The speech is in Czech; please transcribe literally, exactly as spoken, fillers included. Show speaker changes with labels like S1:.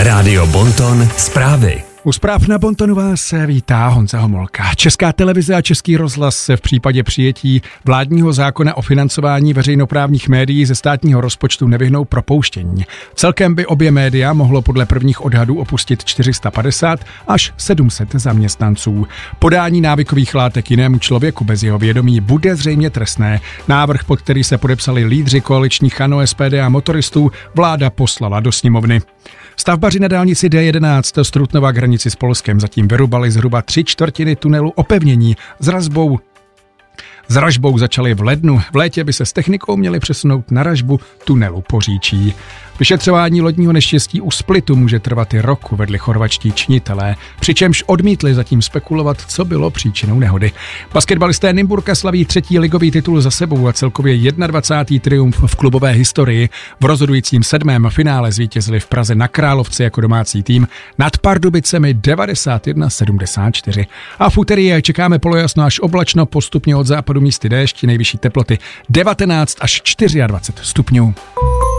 S1: Rádio Bonton zprávy.
S2: U zpráv na Bontonu vás vítá Honza Homolka. Česká televize a Český rozhlas se v případě přijetí vládního zákona o financování veřejnoprávních médií ze státního rozpočtu nevyhnou propouštění. Celkem by obě média mohlo podle prvních odhadů opustit čtyři sta padesát až sedm set zaměstnanců. Podání návykových látek jinému člověku bez jeho vědomí bude zřejmě trestné. Návrh, pod který se podepsali lídři koaličních ANO, S P D a motoristů, vláda poslala do sněmovny. Stavbaři na dálnici D jedenáct z Trutnova k hranici s Polskem zatím vyrubali zhruba tři čtvrtiny tunelu opevnění s ražbou. S ražbou začali v lednu. V létě by se s technikou měli přesunout na ražbu tunelu Poříčí. Vyšetřování lodního neštěstí u Splitu může trvat i rok, uvedli chorvačtí činitelé, přičemž odmítli zatím spekulovat, co bylo příčinou nehody. Basketbalisté Nymburka slaví třetí ligový titul za sebou a celkově dvacátý první triumf v klubové historii. V rozhodujícím sedmém finále zvítězili v Praze na Královce jako domácí tým nad Pardubicemi devadesát jedna sedmdesát čtyři. A v úterý čekáme polojasno až oblačno, postupně od západu místy déšť, nejvyšší teploty devatenáct až dvacet čtyři stupňů.